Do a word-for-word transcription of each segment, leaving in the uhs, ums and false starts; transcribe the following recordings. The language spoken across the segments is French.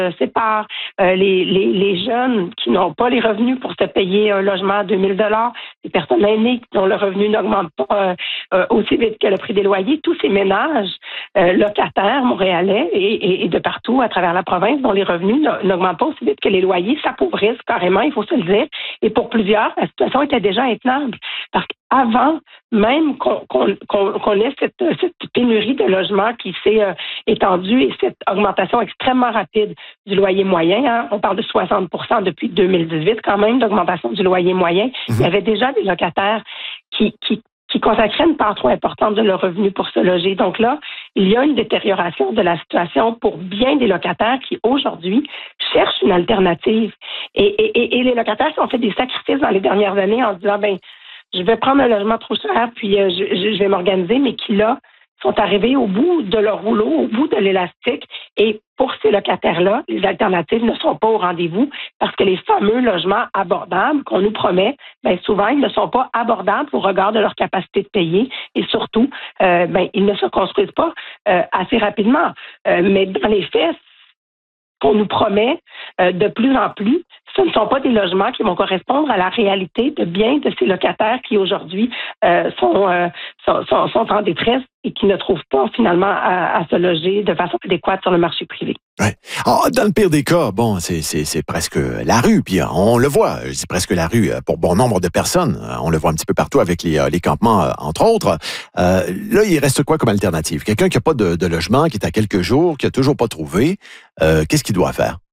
sépare euh, les, les, les jeunes qui n'ont pas les revenus pour se payer un logement à deux mille dollars, les personnes aînées dont le revenu n'augmente pas euh, euh, aussi vite que le prix des loyers, tous ces ménages euh, locataires montréalais et, et, et de partout à travers la province dont les revenus n'augmentent pas aussi vite que les loyers s'appauvrissent carrément, il faut se le dire. Et pour plusieurs, la situation était déjà intenable. Parce qu'avant même qu'on, qu'on, qu'on, qu'on ait cette, cette pénurie de logements qui s'est euh, étendue et cette augmentation extrêmement rapide du loyer moyen, hein, on parle de soixante pour cent depuis deux mille dix-huit quand même d'augmentation du loyer moyen, mmh. Il y avait déjà des locataires qui, qui qui consacraient une part trop importante de leur revenu pour se loger. Donc là, il y a une détérioration de la situation pour bien des locataires qui, aujourd'hui, cherchent une alternative. Et, et, et les locataires qui ont fait des sacrifices dans les dernières années en disant, ben, je vais prendre un logement trop cher, puis euh, je, je vais m'organiser, mais qui, là, sont arrivés au bout de leur rouleau, au bout de l'élastique. Et pour ces locataires-là, les alternatives ne sont pas au rendez-vous parce que les fameux logements abordables qu'on nous promet, bien souvent, ils ne sont pas abordables au regard de leur capacité de payer et surtout, euh, ben, ils ne se construisent pas euh, assez rapidement. Euh, mais dans les faits, qu'on nous promet euh, de plus en plus, ce ne sont pas des logements qui vont correspondre à la réalité de bien de ces locataires qui aujourd'hui euh, sont, euh, sont, sont, sont en détresse et qui ne trouvent pas finalement à, à se loger de façon adéquate sur le marché privé. Ouais. Alors, dans le pire des cas, bon, c'est, c'est, c'est presque la rue, puis on le voit, c'est presque la rue pour bon nombre de personnes. On le voit un petit peu partout avec les, les campements, entre autres. Euh, là, il reste quoi comme alternative? Quelqu'un qui n'a pas de, de logement, qui est à quelques jours, qui n'a toujours pas trouvé, euh, qu'est-ce qu'il doit faire?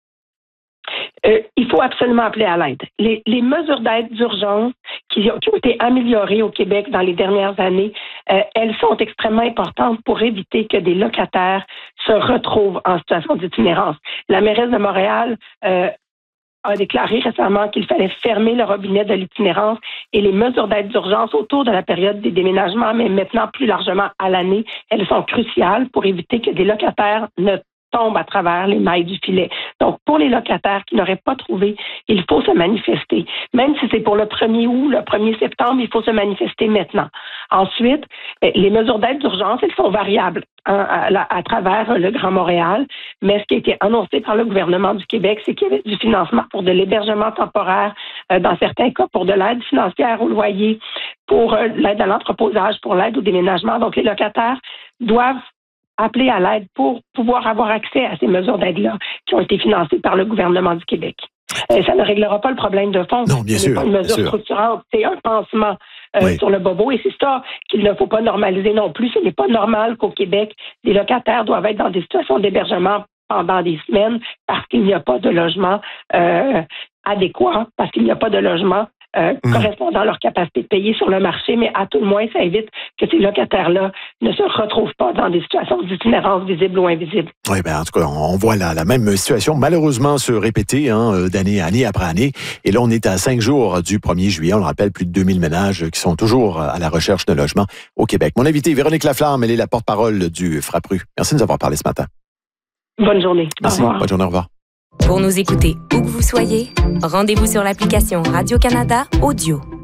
Euh, il faut absolument appeler à l'aide. Les, les mesures d'aide d'urgence qui ont, qui ont été améliorées au Québec dans les dernières années, euh, elles sont extrêmement importantes pour éviter que des locataires se retrouvent en situation d'itinérance. La mairesse de Montréal euh, a déclaré récemment qu'il fallait fermer le robinet de l'itinérance et les mesures d'aide d'urgence autour de la période des déménagements, mais maintenant plus largement à l'année, elles sont cruciales pour éviter que des locataires ne tombe à travers les mailles du filet. Donc, pour les locataires qui n'auraient pas trouvé, il faut se manifester. Même si c'est pour le premier août, le premier septembre, il faut se manifester maintenant. Ensuite, les mesures d'aide d'urgence, elles sont variables hein, à, à travers le Grand Montréal, mais ce qui a été annoncé par le gouvernement du Québec, c'est qu'il y avait du financement pour de l'hébergement temporaire, euh, dans certains cas pour de l'aide financière au loyer, pour euh, l'aide à l'entreposage, pour l'aide au déménagement. Donc, les locataires doivent appeler à l'aide pour pouvoir avoir accès à ces mesures d'aide-là qui ont été financées par le gouvernement du Québec. Euh, ça ne réglera pas le problème de fond. Non, bien Ce sûr. n'est pas une mesure structurante, c'est un pansement euh, oui. sur le bobo et c'est ça qu'il ne faut pas normaliser non plus. Ce n'est pas normal qu'au Québec, les locataires doivent être dans des situations d'hébergement pendant des semaines parce qu'il n'y a pas de logement euh, adéquat, parce qu'il n'y a pas de logement Euh, mmh. correspondant à leur capacité de payer sur le marché, mais à tout le moins, ça évite que ces locataires-là ne se retrouvent pas dans des situations d'itinérance visibles ou invisibles. Oui, bien, en tout cas, on voit la, la même situation malheureusement se répéter hein, d'année année après année. Et là, on est à cinq jours du premier juillet. On le rappelle, plus de deux mille ménages qui sont toujours à la recherche de logement au Québec. Mon invité, Véronique Laflamme, elle est la porte-parole du Frappru. Merci de nous avoir parlé ce matin. Bonne journée. Merci. Au revoir. Bonne journée. Au revoir. Pour nous écouter où que vous soyez, rendez-vous sur l'application Radio-Canada Audio.